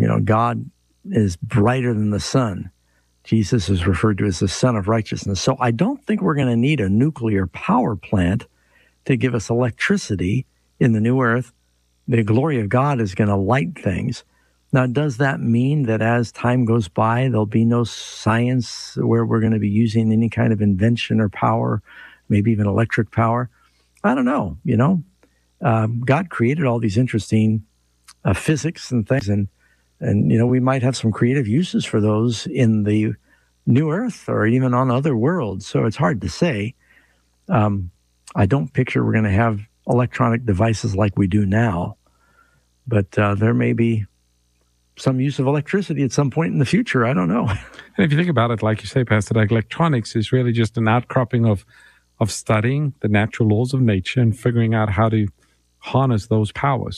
God is brighter than the sun. Jesus is referred to as the Son of Righteousness. So I don't think we're going to need a nuclear power plant to give us electricity in the new earth. The glory of God is going to light things. Now, does that mean that as time goes by, there'll be no science where we're going to be using any kind of invention or power, maybe even electric power? I don't know. God created all these interesting physics and things, and we might have some creative uses for those in the new earth or even on other worlds. So it's hard to say. I don't picture we're going to have electronic devices like we do now, but there may be some use of electricity at some point in the future. I don't know. And if you think about it, like you say, Pastor, like electronics is really just an outcropping of studying the natural laws of nature and figuring out how to harness those powers.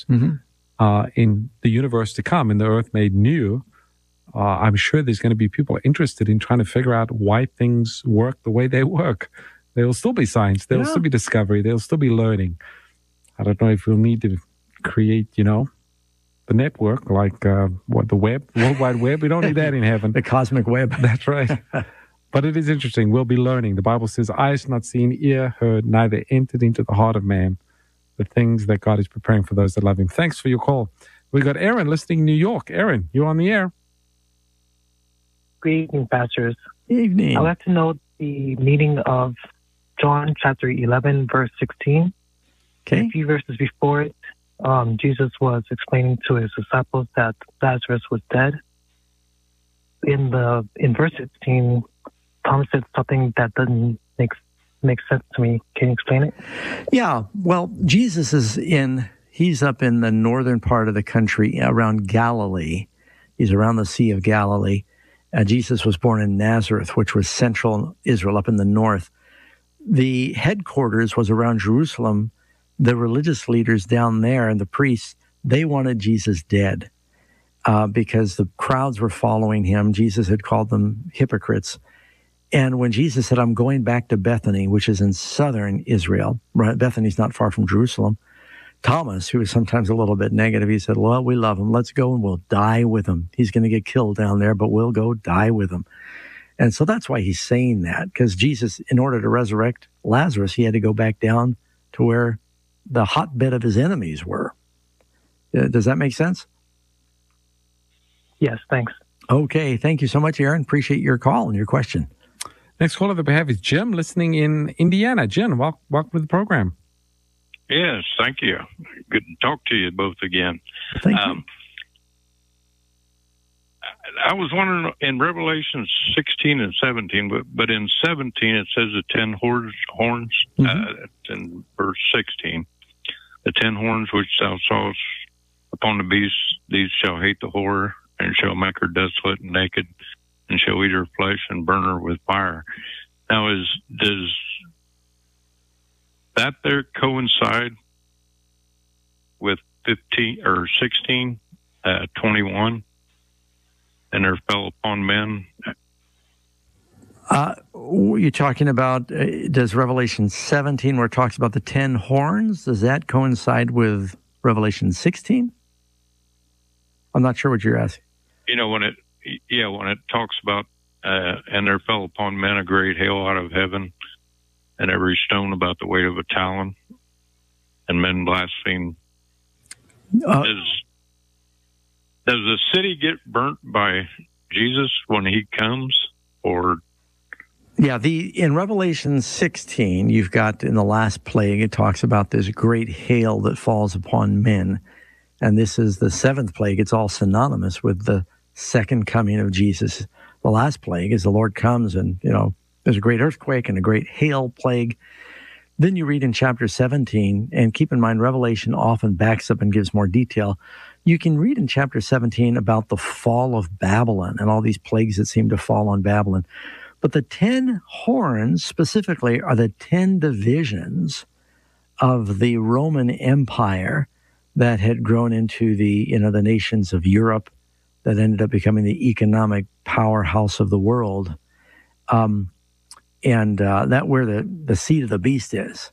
In the universe to come, in the earth made new, I'm sure there's going to be people interested in trying to figure out why things work the way they work. There will still be science. There will still be discovery. There will still be learning. I don't know if we'll need to create, the network, like the web, World Wide Web. We don't need that in heaven. The cosmic web. That's right. But it is interesting. We'll be learning. The Bible says, eyes not seen, ear heard, neither entered into the heart of man, the things that God is preparing for those that love him. Thanks for your call. We got Aaron listening in New York. Aaron, you're on the air. Good evening, pastors. Evening. I'd like to know the meaning of John chapter 11, verse 16. Okay. A few verses before it, Jesus was explaining to his disciples that Lazarus was dead. In verse 16, Thomas said something that doesn't make sense to me. Can you explain it? Yeah. Well, Jesus he's up in the northern part of the country around Galilee. He's around the Sea of Galilee. Jesus was born in Nazareth, which was central Israel up in the north. The headquarters was around Jerusalem. The religious leaders down there and the priests, they wanted Jesus dead because the crowds were following him. Jesus had called them hypocrites. And when Jesus said, I'm going back to Bethany, which is in southern Israel, right? Bethany's not far from Jerusalem. Thomas, who was sometimes a little bit negative, he said, well, we love him. Let's go and we'll die with him. He's going to get killed down there, but we'll go die with him. And so that's why he's saying that, because Jesus, in order to resurrect Lazarus, he had to go back down to where the hotbed of his enemies were. Does that make sense? Yes, thanks. Okay, thank you so much, Aaron. Appreciate your call and your question. Next caller that we have is Jim, listening in Indiana. Jim, welcome to the program. Yes, thank you. Good to talk to you both again. Thank you. I was wondering, in Revelation 16 and 17, but in 17 it says the 10 horns, in verse 16. The 10 horns which thou sawest upon the beast, these shall hate the whore, and shall make her desolate and naked, and shall eat her flesh and burn her with fire. Now, does that there coincide with 15 or 16, 21? And there fell upon men. You're talking about, does Revelation 17, where it talks about the 10 horns, does that coincide with Revelation 16? I'm not sure what you're asking. When it talks about, and there fell upon men a great hail out of heaven, and every stone about the weight of a talent, and men blaspheme. Does the city get burnt by Jesus when he comes, or? Yeah, in Revelation 16, you've got in the last plague, it talks about this great hail that falls upon men. And this is the seventh plague. It's all synonymous with the second coming of Jesus. The last plague is the Lord comes and, there's a great earthquake and a great hail plague. Then you read in chapter 17, and keep in mind, Revelation often backs up and gives more detail. You can read in chapter 17 about the fall of Babylon and all these plagues that seem to fall on Babylon. But the 10 horns specifically are the 10 divisions of the Roman Empire that had grown into the nations of Europe that ended up becoming the economic powerhouse of the world. And that where the seat of the beast is.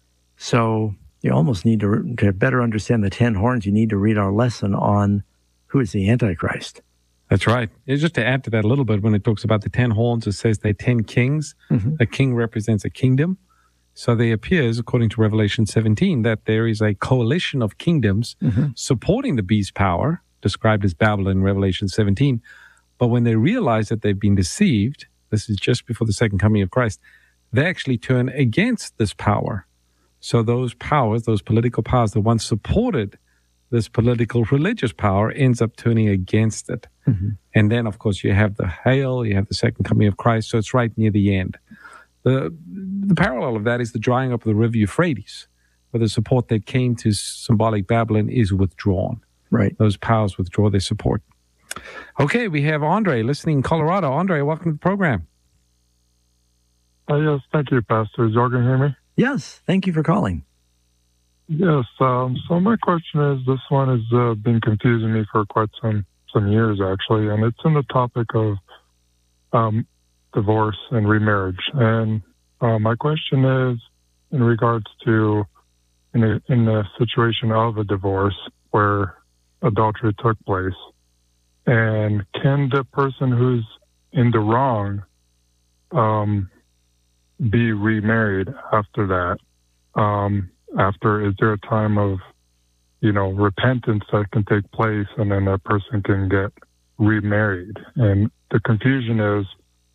So you almost need to better understand the 10 horns. You need to read our lesson on who is the Antichrist. That's right. And just to add to that a little bit, when it talks about the 10 horns, it says they're 10 kings. Mm-hmm. A king represents a kingdom. So there appears, according to Revelation 17, that there is a coalition of kingdoms supporting the beast's power, described as Babylon in Revelation 17. But when they realize that they've been deceived, this is just before the second coming of Christ, they actually turn against this power. So those powers, those political powers that once supported this political religious power, ends up turning against it. Mm-hmm. And then, of course, you have the hail, you have the second coming of Christ. So it's right near the end. The parallel of that is the drying up of the river Euphrates, where the support that came to symbolic Babylon is withdrawn. Right. Those powers withdraw their support. Okay, we have Andre listening in Colorado. Andre, welcome to the program. Yes, thank you, Pastor. Is y'all going to hear me? Yes, thank you for calling. Yes, so my question is, this one has been confusing me for quite some years, actually, and it's in the topic of divorce and remarriage. And my question is in regards to in the situation of a divorce where adultery took place, and can the person who's in the wrong be remarried after that? Is there a time of, repentance that can take place, and then that person can get remarried? And the confusion is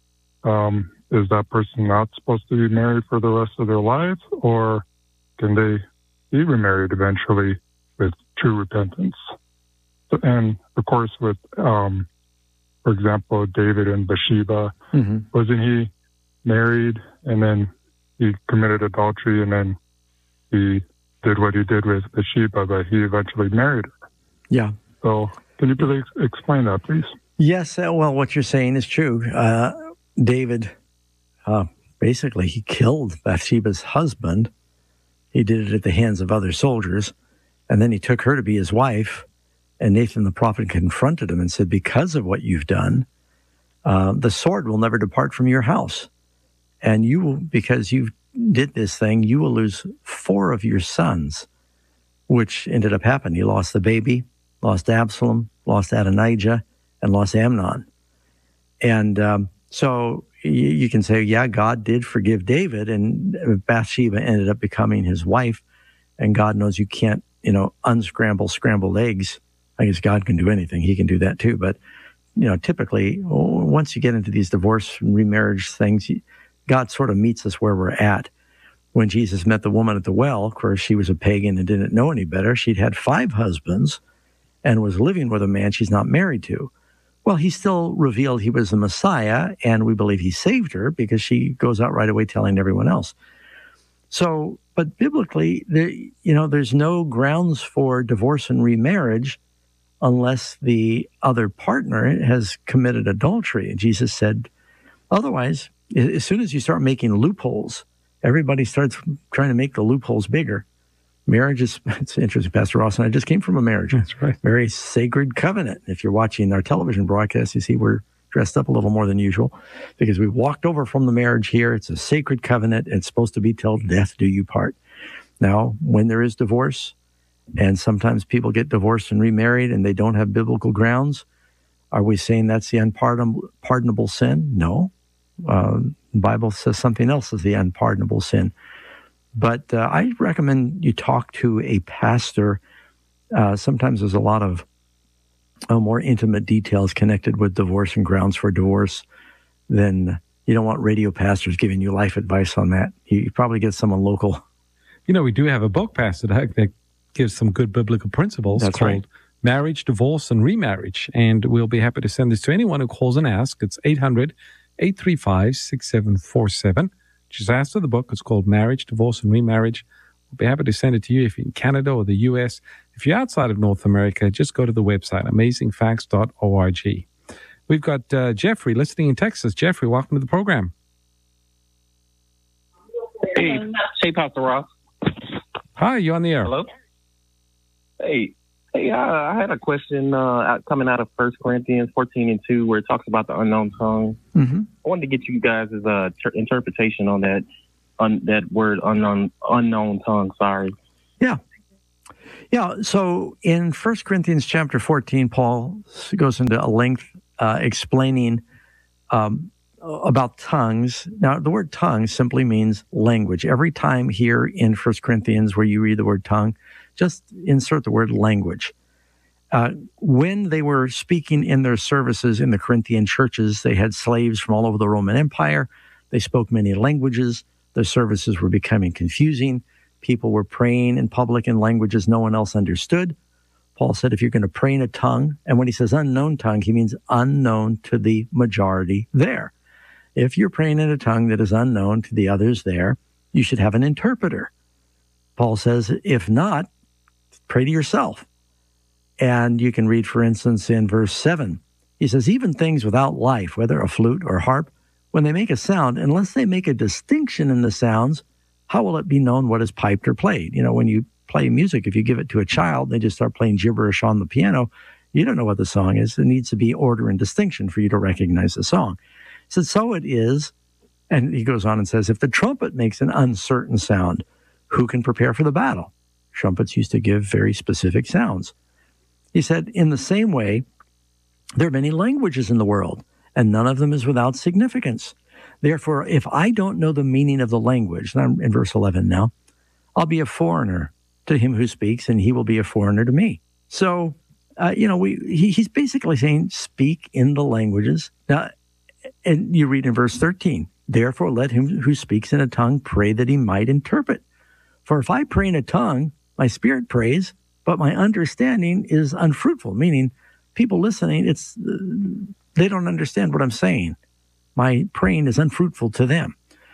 that person not supposed to be married for the rest of their life, or can they be remarried eventually with true repentance? And of course, with, for example, David and Bathsheba, wasn't he married and then he committed adultery and then he did what he did with Bathsheba, but he eventually married her? Yeah. So can you please explain that, please? Yes. Well, what you're saying is true. David, basically, he killed Bathsheba's husband. He did it at the hands of other soldiers. And then he took her to be his wife. And Nathan the prophet confronted him and said, because of what you've done, the sword will never depart from your house. And you will, because you did this thing, you will lose 4 of your sons, which ended up happening. He lost the baby, lost Absalom, lost Adonijah, and lost Amnon. And so you can say, yeah, God did forgive David, and Bathsheba ended up becoming his wife. And God knows you can't, unscramble scrambled eggs. I guess God can do anything. He can do that too. But, typically, once you get into these divorce and remarriage things, God sort of meets us where we're at. When Jesus met the woman at the well, of course, she was a pagan and didn't know any better. She'd had 5 husbands and was living with a man she's not married to. Well, he still revealed he was the Messiah, and we believe he saved her because she goes out right away telling everyone else. So, but biblically, there's no grounds for divorce and remarriage unless the other partner has committed adultery. And Jesus said, otherwise, as soon as you start making loopholes, everybody starts trying to make the loopholes bigger. Marriage it's interesting, Pastor Ross and I just came from a marriage. That's right. Very sacred covenant. If you're watching our television broadcast, you see we're dressed up a little more than usual because we walked over from the marriage here. It's a sacred covenant. It's supposed to be till death do you part. Now, when there is divorce, and sometimes people get divorced and remarried and they don't have biblical grounds, are we saying that's the unpardonable sin? No. The Bible says something else is the unpardonable sin. But I recommend you talk to a pastor. Sometimes there's a lot of more intimate details connected with divorce and grounds for divorce. Then you don't want radio pastors giving you life advice on that. You probably get someone local. We do have a book, Pastor Doug, that gives some good biblical principles. That's called right. Marriage, Divorce, and Remarriage. And we'll be happy to send this to anyone who calls and asks. It's 800-835-6747. Just ask for the book. It's called Marriage, Divorce, and Remarriage. We'll be happy to send it to you if you're in Canada or the U.S. If you're outside of North America, just go to the website, amazingfacts.org. We've got Jeffrey listening in Texas. Jeffrey, welcome to the program. Hey, Pastor Ross. Hi, you on the air? Hello. Hey, I had a question coming out of 1 Corinthians 14:2, where it talks about the unknown tongue. Mm-hmm. I wanted to get you guys' interpretation on that word unknown tongue. Sorry. Yeah. Yeah, so in 1 Corinthians chapter 14, Paul goes into a length explaining about tongues. Now, the word tongue simply means language. Every time here in 1 Corinthians where you read the word tongue, just insert the word language. When they were speaking in their services in the Corinthian churches, they had slaves from all over the Roman Empire. They spoke many languages. Their services were becoming confusing. People were praying in public in languages no one else understood. Paul said, if you're going to pray in a tongue, and when he says unknown tongue, he means unknown to the majority there. If you're praying in a tongue that is unknown to the others there, you should have an interpreter. Paul says, if not, pray to yourself. And you can read, for instance, in verse 7, he says, even things without life, whether a flute or harp, when they make a sound, unless they make a distinction in the sounds, how will it be known what is piped or played? You know, when you play music, if you give it to a child, they just start playing gibberish on the piano, you don't know what the song is. There needs to be order and distinction for you to recognize the song. He said, so it is, and he goes on and says, if the trumpet makes an uncertain sound, who can prepare for the battle? Trumpets used to give very specific sounds. He said, in the same way, there are many languages in the world, and none of them is without significance. Therefore, if I don't know the meaning of the language, and I'm in verse 11 now, I'll be a foreigner to him who speaks, and he will be a foreigner to me. So, he's basically saying, speak in the languages. Now, and you read in verse 13, therefore let him who speaks in a tongue pray that he might interpret. For if I pray in a tongue, my spirit prays, but my understanding is unfruitful, meaning people listening, they don't understand what I'm saying. My praying is unfruitful to them.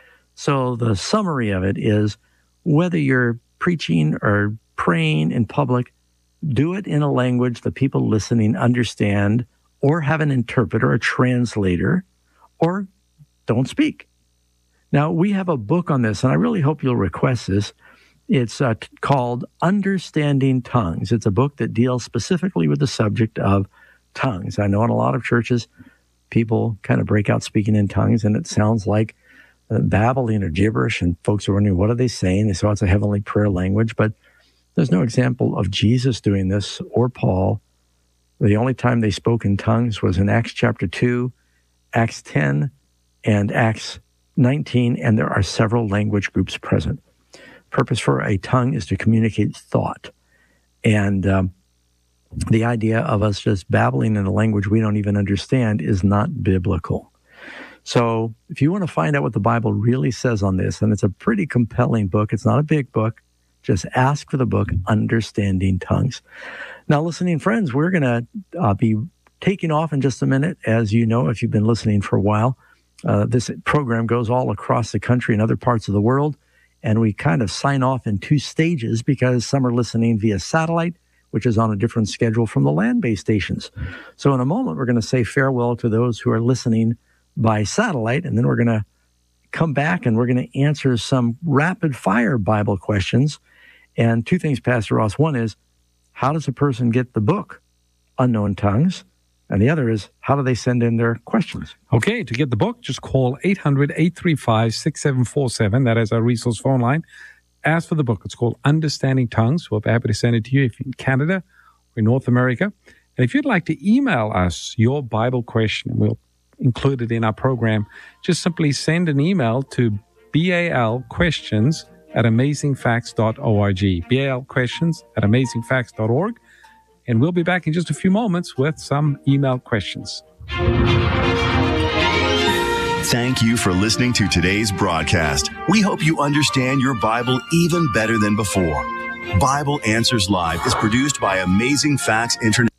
So the summary of it is, whether you're preaching or praying in public, do it in a language the people listening understand, or have an interpreter, a translator, or don't speak. Now, we have a book on this, and I really hope you'll request this. It's called Understanding Tongues. It's a book that deals specifically with the subject of tongues. I know in a lot of churches, people kind of break out speaking in tongues, and it sounds like babbling or gibberish, and folks are wondering, what are they saying? They say, it's a heavenly prayer language, but there's no example of Jesus doing this or Paul. The only time they spoke in tongues was in Acts chapter 2, Acts 10, and Acts 19, and there are several language groups present. Purpose for a tongue is to communicate thought. And the idea of us just babbling in a language we don't even understand is not biblical. So if you want to find out what the Bible really says on this, and it's a pretty compelling book, it's not a big book, just ask for the book, Understanding Tongues. Now, listening friends, we're going to be taking off in just a minute. As you know, if you've been listening for a while, this program goes all across the country and other parts of the world, and we kind of sign off in two stages because some are listening via satellite, which is on a different schedule from the land-based stations. So in a moment, we're going to say farewell to those who are listening by satellite, and then we're going to come back and we're going to answer some rapid-fire Bible questions. And two things, Pastor Ross. One is, how does a person get the book, Unknown Tongues? And the other is, how do they send in their questions? Okay, to get the book, just call 800-835-6747. That is our resource phone line. Ask for the book. It's called Understanding Tongues. We'll be happy to send it to you if you're in Canada or in North America. And if you'd like to email us your Bible question, we'll include it in our program. Just simply send an email to balquestions@amazingfacts.org. balquestions@amazingfacts.org. And we'll be back in just a few moments with some email questions. Thank you for listening to today's broadcast. We hope you understand your Bible even better than before. Bible Answers Live is produced by Amazing Facts International.